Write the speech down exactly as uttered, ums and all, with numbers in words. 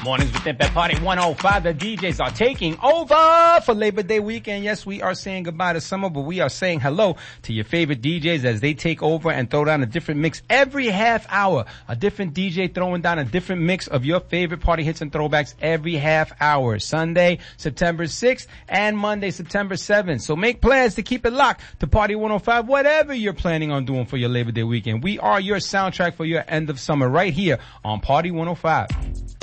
Mornings with Imp at Party one oh five. The D Js are taking over for Labor Day weekend. Yes, we are saying goodbye to summer, but we are saying hello to your favorite D Js as they take over and throw down a different mix every half hour. A different D J throwing down a different mix of your favorite party hits and throwbacks every half hour. Sunday, September sixth and Monday, September seventh. So make plans to keep it locked to Party one oh five, whatever you're planning on doing for your Labor Day weekend. We are your soundtrack for your end of summer right here on Party one oh five.